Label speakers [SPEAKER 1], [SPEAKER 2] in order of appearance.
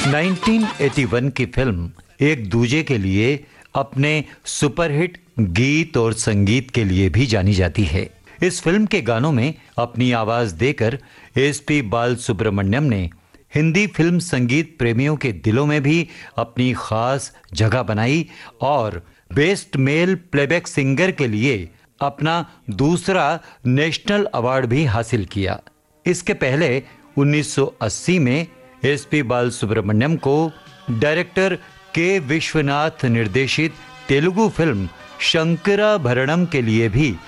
[SPEAKER 1] 1981 की फिल्म एक दूजे के लिए अपने सुपरहिट गीत और संगीत के लिए भी जानी जाती है। इस फिल्म के गानों में अपनी आवाज देकर एसपी बालसुब्रमण्यम ने हिंदी फिल्म संगीत प्रेमियों के दिलों में भी अपनी खास जगह बनाई और बेस्ट मेल प्लेबैक सिंगर के लिए अपना दूसरा नेशनल अवार्ड भी हासिल किया। इसके पहले 1980 में एसपी बालसुब्रमण्यम को डायरेक्टर के विश्वनाथ निर्देशित तेलुगु फिल्म शंकराभरणम के लिए भी